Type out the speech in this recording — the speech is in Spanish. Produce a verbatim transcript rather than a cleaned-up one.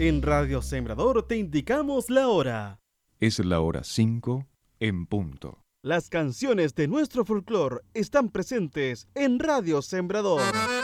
En Radio Sembrador te indicamos la hora. Es la hora cinco en punto. Las canciones de nuestro folclore están presentes en Radio Sembrador.